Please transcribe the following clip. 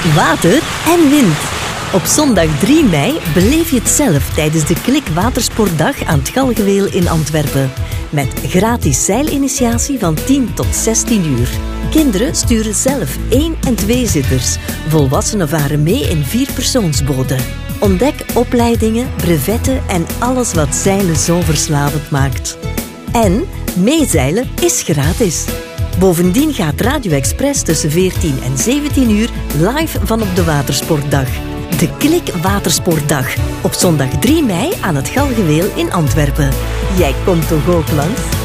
water en wind. Op zondag 3 mei beleef je het zelf tijdens de Klik Watersportdag aan het Galgenweel in Antwerpen. Met gratis zeilinitiatie van 10 tot 16 uur. Kinderen sturen zelf 1- en 2-zitters. Volwassenen varen mee in 4-persoonsboten. Ontdek opleidingen, brevetten en alles wat zeilen zo verslavend maakt. En meezeilen is gratis. Bovendien gaat Radio Express tussen 14 en 17 uur live van op de Watersportdag. De Klik Watersportdag. Op zondag 3 mei aan het Galgenweel in Antwerpen. Jij komt toch ook langs?